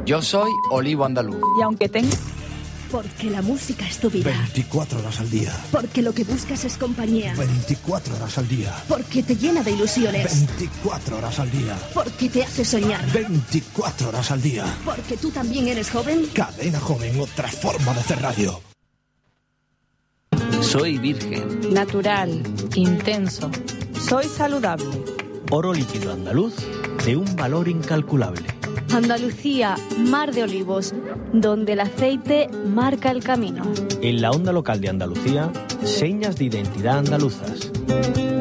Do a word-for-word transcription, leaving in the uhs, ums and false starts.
Yo soy Olivo Andaluz. Y aunque tengo... Porque la música es tu vida. veinticuatro horas al día. Porque lo que buscas es compañía. veinticuatro horas al día. Porque te llena de ilusiones. veinticuatro horas al día. Porque te hace soñar. veinticuatro horas al día. Porque tú también eres joven. Cadena Joven, otra forma de hacer radio. Soy virgen. Natural, intenso. Soy saludable. Oro líquido andaluz de un valor incalculable. Andalucía, mar de olivos, donde el aceite marca el camino. En la onda local de Andalucía, señas de identidad andaluzas.